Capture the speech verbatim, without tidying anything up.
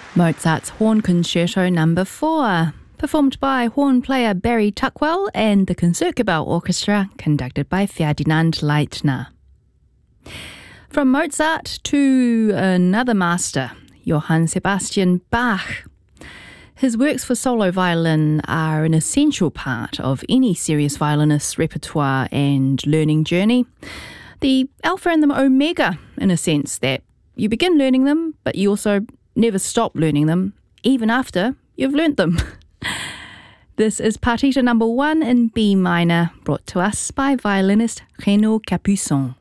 Mozart's Horn Concerto Number four, performed by horn player Barry Tuckwell and the Concertgebouw Orchestra, conducted by Ferdinand Leitner. From Mozart to another master, Johann Sebastian Bach. His works for solo violin are an essential part of any serious violinist's repertoire and learning journey. The alpha and the omega, in a sense, that you begin learning them, but you also never stop learning them, even after you've learnt them. This is Partita number one in B minor, brought to us by violinist Renaud Capuçon.